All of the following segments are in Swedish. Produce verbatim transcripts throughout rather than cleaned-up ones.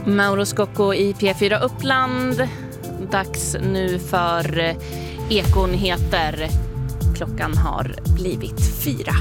Mauro Scocco i P fyra Uppland. Dags nu för Ekonyheter. Klockan har blivit fyra.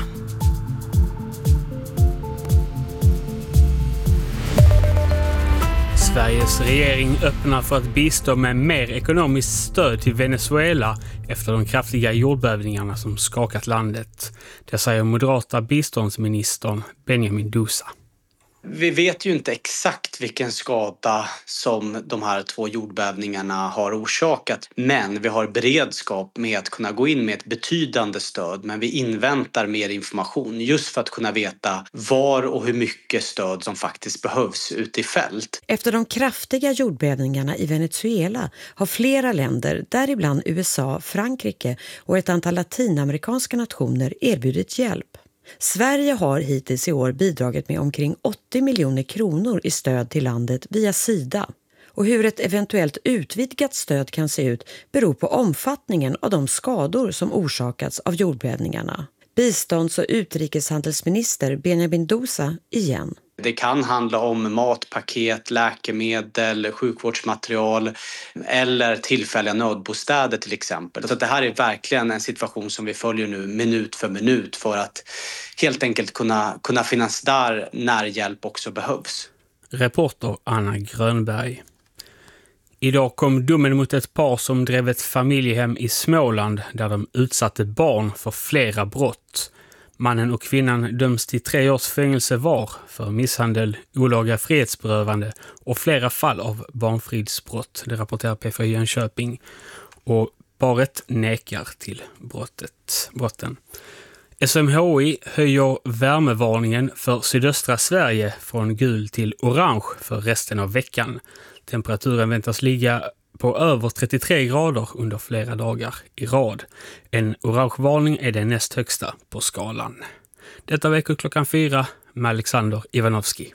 Sveriges regering öppnar för att bistå med mer ekonomiskt stöd till Venezuela efter de kraftiga jordbävningarna som skakat landet. Det säger moderata biståndsministern Benjamin Dousa. Vi vet ju inte exakt vilken skada som de här två jordbävningarna har orsakat. Men vi har beredskap med att kunna gå in med ett betydande stöd. Men vi inväntar mer information just för att kunna veta var och hur mycket stöd som faktiskt behövs ute i fält. Efter de kraftiga jordbävningarna i Venezuela har flera länder, däribland U S A, Frankrike och ett antal latinamerikanska nationer erbjudit hjälp. Sverige har hittills i år bidragit med omkring åttio miljoner kronor i stöd till landet via Sida. Och hur ett eventuellt utvidgat stöd kan se ut beror på omfattningen av de skador som orsakats av jordbävningarna. Bistånds- och utrikeshandelsminister Benjamin Dousa igen. Det kan handla om matpaket, läkemedel, sjukvårdsmaterial eller tillfälliga nödbostäder till exempel. Så det här är verkligen en situation som vi följer nu minut för minut för att helt enkelt kunna, kunna finnas där när hjälp också behövs. Reporter Anna Grönberg. Idag kom domen mot ett par som drev ett familjehem i Småland där de utsatte barn för flera brott. Mannen och kvinnan döms till tre års fängelse var för misshandel, olaga frihetsberövande och flera fall av barnfridsbrott. Det rapporterar P fyra Jönköping. Och paret nekar till brottet, brotten. S M H I höjer värmevarningen för sydöstra Sverige från gul till orange för resten av veckan. Temperaturen väntas ligga på över trettiotre grader under flera dagar i rad. En orangevarning är den näst högsta på skalan. Detta veckor klockan fyra med Alexander Ivanovski.